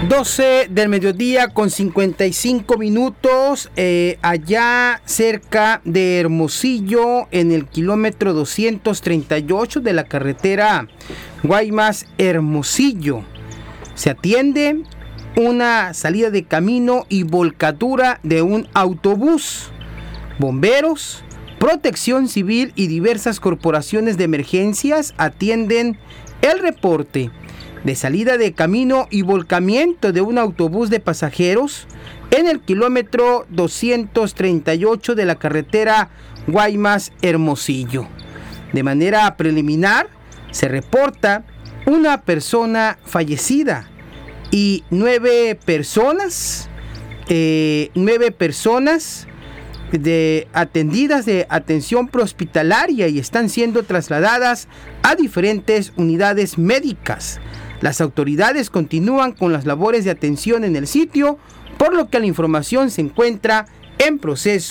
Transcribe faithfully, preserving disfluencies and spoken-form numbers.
doce del mediodía con cincuenta y cinco minutos, eh, allá cerca de Hermosillo, en el kilómetro doscientos treinta y ocho de la carretera Guaymas-Hermosillo. Se atiende una salida de camino y volcadura de un autobús. Bomberos, Protección Civil y diversas corporaciones de emergencias atienden el reporte de salida de camino y volcamiento de un autobús de pasajeros en el kilómetro doscientos treinta y ocho de la carretera Guaymas-Hermosillo. De manera preliminar, se reporta una persona fallecida y nueve personas, eh, nueve personas de atendidas de atención prehospitalaria y están siendo trasladadas a diferentes unidades médicas. Las autoridades continúan con las labores de atención en el sitio, por lo que la información se encuentra en proceso